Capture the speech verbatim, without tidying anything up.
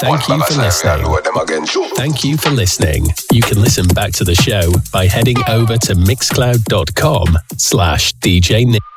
Thank you for listening. Thank you for listening. You can listen back to the show by heading over to mixcloud.com slash DJ Nick.